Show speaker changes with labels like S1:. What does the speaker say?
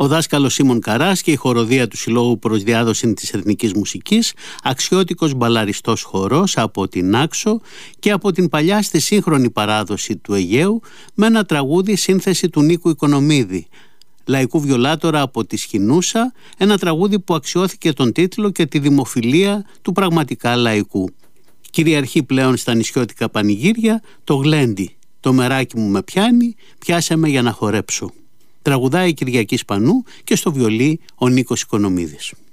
S1: Ο δάσκαλος Σίμων Καράς και η χοροδία του Συλλόγου προς Διάδοση της Εθνικής Μουσικής, αξιώτικος μπαλαριστός χορός από την Άξο και από την παλιά στη σύγχρονη παράδοση του Αιγαίου, με ένα τραγούδι σύνθεση του Νίκου Οικονομίδη, λαϊκού βιολάτορα από τη Σχοινούσα, ένα τραγούδι που αξιώθηκε τον τίτλο και τη δημοφιλία του πραγματικά λαϊκού. Κυριαρχεί πλέον στα νησιώτικα πανηγύρια το γλέντι, το μεράκι μου με πιάνει, πιάσε με για να χορέψω. Τραγουδάει η Κυριακή Σπανού και στο βιολί ο Νίκος Οικονομίδης.